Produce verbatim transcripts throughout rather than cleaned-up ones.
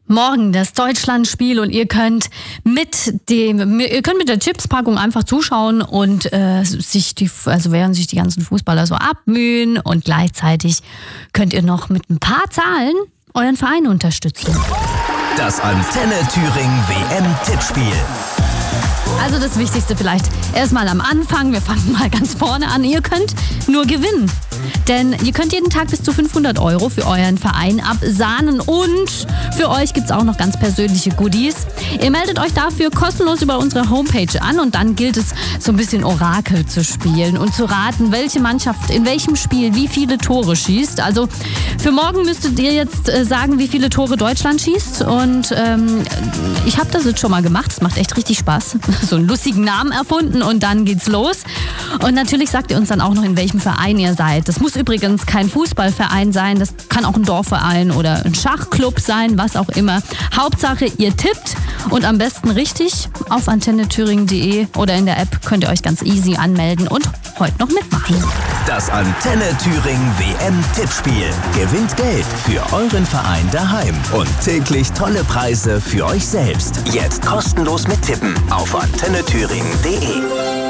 Morgen das Deutschlandspiel und ihr könnt mit dem, ihr könnt mit der Chipspackung einfach zuschauen und äh, sich die, also während sich die ganzen Fußballer so abmühen, und gleichzeitig könnt ihr noch mit ein paar Zahlen euren Verein unterstützen. Das Antenne Thüringen W M-Tippspiel. Also das Wichtigste vielleicht erstmal am Anfang. Wir fangen mal ganz vorne an. Ihr könnt nur gewinnen. Denn ihr könnt jeden Tag bis zu fünfhundert Euro für euren Verein absahnen. Und für euch gibt es auch noch ganz persönliche Goodies. Ihr meldet euch dafür kostenlos über unsere Homepage an. Und dann gilt es, so ein bisschen Orakel zu spielen und zu raten, welche Mannschaft in welchem Spiel wie viele Tore schießt. Also für morgen müsstet ihr jetzt äh, sagen, wie viele Tore Deutschland schießt. Und ähm, ich habe das jetzt schon mal gemacht. Es macht echt richtig Spaß. So einen lustigen Namen erfunden und dann geht's los. Und natürlich sagt ihr uns dann auch noch, in welchem Verein ihr seid. Das muss übrigens kein Fußballverein sein, das kann auch ein Dorfverein oder ein Schachclub sein, was auch immer. Hauptsache, ihr tippt, und am besten richtig. Auf antenne thüringen punkt de oder in der App könnt ihr euch ganz easy anmelden und heute noch mitmachen. Das Antenne Thüringen W M-Tippspiel. Gewinnt Geld für euren Verein daheim und täglich tolle Preise für euch selbst. Jetzt kostenlos mittippen auf antenne thüringen punkt de.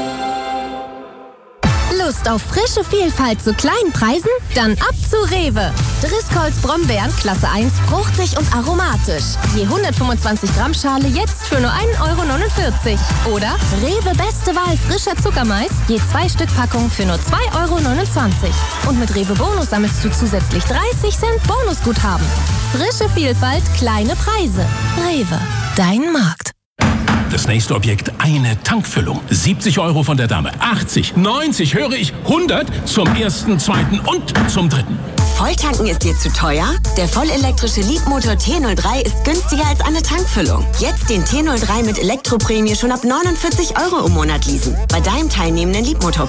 Lust auf frische Vielfalt zu kleinen Preisen? Dann ab zu Rewe. Driscolls Brombeeren Klasse eins, fruchtig und aromatisch. Je hundertfünfundzwanzig Gramm Schale jetzt für nur ein Euro neunundvierzig. Oder Rewe Beste Wahl frischer Zuckermais, je zwei Stück Packung für nur zwei Euro neunundzwanzig. Und mit Rewe Bonus sammelst du zusätzlich dreißig Cent Bonusguthaben. Frische Vielfalt, kleine Preise. Rewe, dein Markt. Das nächste Objekt, eine Tankfüllung. siebzig Euro von der Dame, achtzig, neunzig, höre ich, hundert zum ersten, zweiten und zum dritten. Volltanken ist dir zu teuer? Der vollelektrische Leapmotor T null drei ist günstiger als eine Tankfüllung. Jetzt den T null drei mit Elektroprämie schon ab neunundvierzig Euro im Monat leasen. Bei deinem teilnehmenden Leapmotor